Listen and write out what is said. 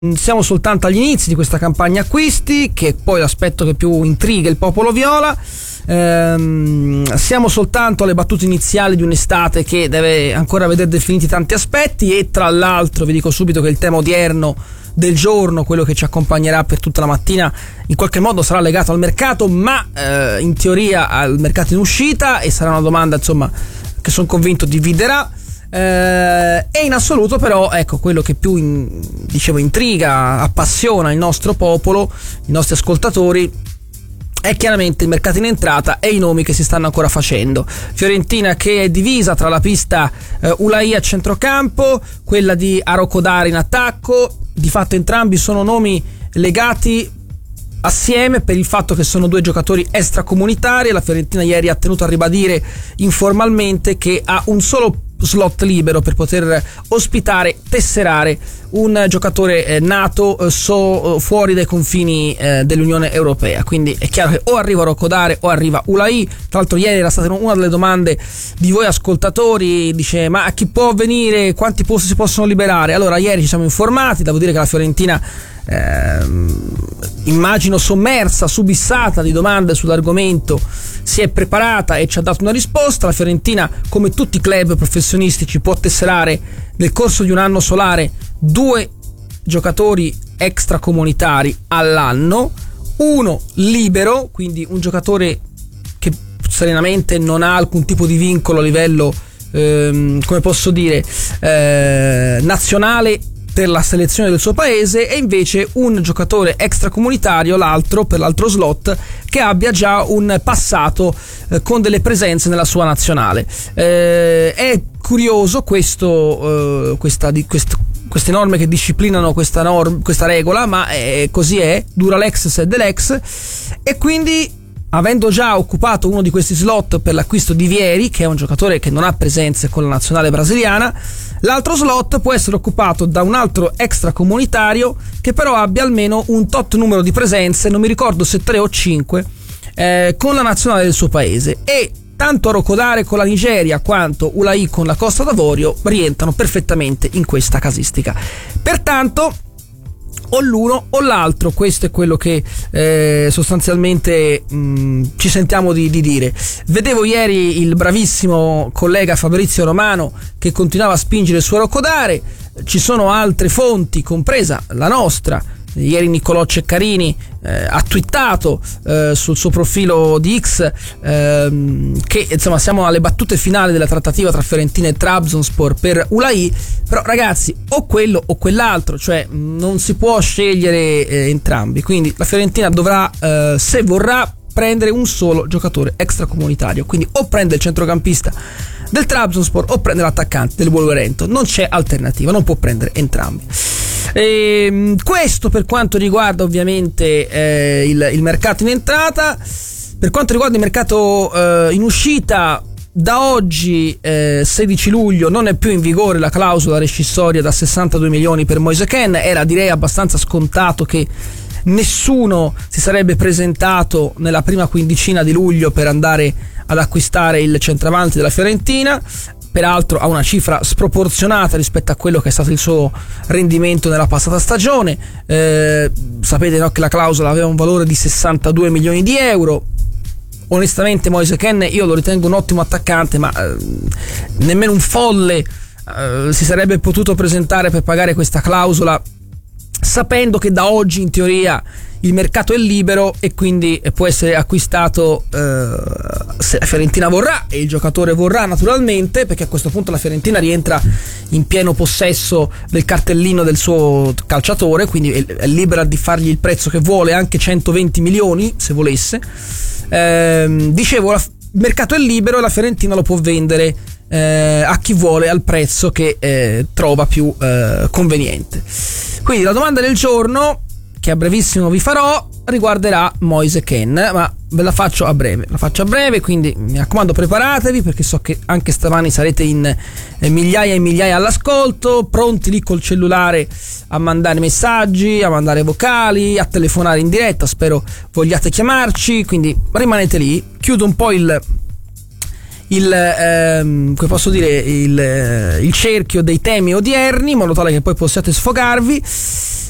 Siamo soltanto agli inizi di questa campagna acquisti, che è poi l'aspetto che più intriga il popolo viola. Siamo soltanto alle battute iniziali di un'estate che deve ancora vedere definiti tanti aspetti, e tra l'altro vi dico subito che il tema odierno del giorno, quello che ci accompagnerà per tutta la mattina, in qualche modo sarà legato al mercato, ma in teoria al mercato in uscita, e sarà una domanda insomma che sono convinto dividerà. E in assoluto però, ecco, quello che più intriga, appassiona il nostro popolo, i nostri ascoltatori, è chiaramente il mercato in entrata e i nomi che si stanno ancora facendo. Fiorentina che è divisa tra la pista Ulaì a centrocampo, quella di Arokodare in attacco. Di fatto entrambi sono nomi legati assieme per il fatto che sono due giocatori extracomunitari. La Fiorentina ieri ha tenuto a ribadire informalmente che ha un solo slot libero per poter ospitare, tesserare un giocatore nato fuori dai confini dell'Unione Europea. Quindi è chiaro che o arriva Arokodare o arriva Ulaì. Tra l'altro ieri era stata una delle domande di voi ascoltatori, dice: ma a chi può venire, quanti posti si possono liberare? Allora ieri ci siamo informati, devo dire che la Fiorentina, immagino sommersa, subissata di domande sull'argomento, si è preparata e ci ha dato una risposta. La Fiorentina, come tutti i club professionistici, può tesserare nel corso di un anno solare 2 giocatori extracomunitari all'anno, uno libero, quindi un giocatore che serenamente non ha alcun tipo di vincolo a livello come posso dire nazionale per la selezione del suo paese, e invece un giocatore extracomunitario, l'altro per l'altro slot, che abbia già un passato con delle presenze nella sua nazionale. È curioso queste norme che disciplinano questa regola, ma così è, dura l'ex sed l'ex, e quindi, avendo già occupato uno di questi slot per l'acquisto di Vieri, che è un giocatore che non ha presenze con la nazionale brasiliana, l'altro slot può essere occupato da un altro extracomunitario che però abbia almeno un tot numero di presenze, non mi ricordo se 3 o 5, con la nazionale del suo paese. E tanto Arokodare con la Nigeria quanto Ulaì con la Costa d'Avorio rientrano perfettamente in questa casistica. Pertanto o l'uno o l'altro, questo è quello che sostanzialmente ci sentiamo di dire. Vedevo ieri il bravissimo collega Fabrizio Romano che continuava a spingere su Arokodare. Ci sono altre fonti, compresa la nostra. Ieri Niccolò Ceccarini ha twittato sul suo profilo di X che insomma siamo alle battute finali della trattativa tra Fiorentina e Trabzonspor per Ulaì. Però ragazzi, o quello o quell'altro, cioè non si può scegliere entrambi. Quindi la Fiorentina dovrà, se vorrà, prendere un solo giocatore extracomunitario. Quindi o prende il centrocampista del Trabzonspor o prende l'attaccante del Wolverhampton. Non c'è alternativa, non può prendere entrambi. Questo per quanto riguarda ovviamente il mercato in entrata. Per quanto riguarda il mercato in uscita, da oggi 16 luglio non è più in vigore la clausola rescissoria da 62 milioni per Moise Kean. Era, direi, abbastanza scontato che nessuno si sarebbe presentato nella prima quindicina di luglio per andare ad acquistare il centravanti della Fiorentina, peraltro a una cifra sproporzionata rispetto a quello che è stato il suo rendimento nella passata stagione. Sapete, no, che la clausola aveva un valore di 62 milioni di euro. Onestamente Moise Kean io lo ritengo un ottimo attaccante, ma nemmeno un folle si sarebbe potuto presentare per pagare questa clausola, sapendo che da oggi in teoria il mercato è libero e quindi può essere acquistato se la Fiorentina vorrà e il giocatore vorrà, naturalmente, perché a questo punto la Fiorentina rientra in pieno possesso del cartellino del suo calciatore, quindi è libera di fargli il prezzo che vuole, anche 120 milioni se volesse. Dicevo, il mercato è libero e la Fiorentina lo può vendere a chi vuole al prezzo che trova più conveniente. Quindi la domanda del giorno, che a brevissimo vi farò, riguarderà Moise Kean, ma ve la faccio a breve, quindi mi raccomando, preparatevi, perché so che anche stamani sarete in migliaia e migliaia all'ascolto, pronti lì col cellulare a mandare messaggi, a mandare vocali, a telefonare in diretta. Spero vogliate chiamarci, quindi rimanete lì. Chiudo un po' il cerchio dei temi odierni, in modo tale che poi possiate sfogarvi.